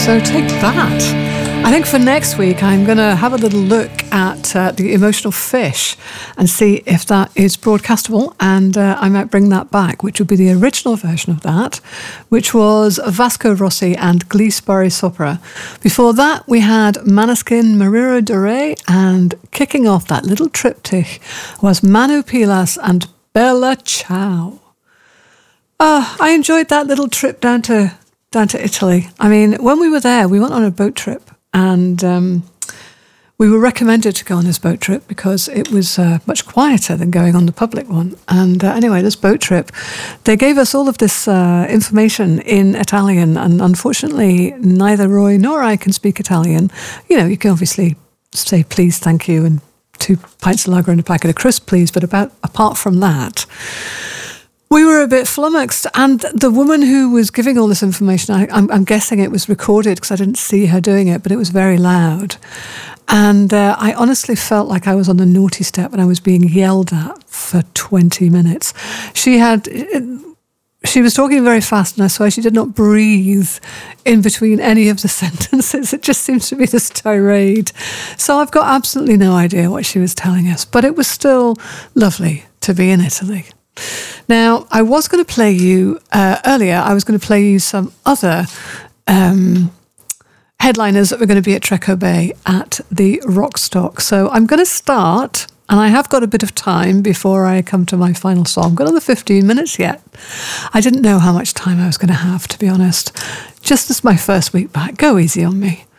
So take that. I think for next week, I'm going to have a little look at The Emotional Fish and see if that is broadcastable, and I might bring that back, which would be the original version of that, which was Vasco Rossi and Glee Sparri Sopra. Before that, we had Maneskin, Mariro de Rey, and kicking off that little triptych was Manu Pilas and Bella Ciao. I enjoyed that little trip down to Italy. I mean, when we were there, we went on a boat trip, and we were recommended to go on this boat trip because it was much quieter than going on the public one. And anyway, this boat trip, they gave us all of this information in Italian, and unfortunately, neither Roy nor I can speak Italian. You know, you can obviously say please, thank you, and 2 pints of lager and a packet of crisps, please, but apart from that, we were a bit flummoxed, and the woman who was giving all this information, I'm guessing it was recorded because I didn't see her doing it, but it was very loud. And I honestly felt like I was on the naughty step and I was being yelled at for 20 minutes. She was talking very fast, and I swear she did not breathe in between any of the sentences. It just seems to be this tirade. So I've got absolutely no idea what she was telling us, but it was still lovely to be in Italy. Now, I was going to play you, earlier, I was going to play you some other headliners that were going to be at Treco Bay at the Rockstock. So I'm going to start, and I have got a bit of time before I come to my final song. I've got another 15 minutes yet. I didn't know how much time I was going to have, to be honest. Just as my first week back, go easy on me.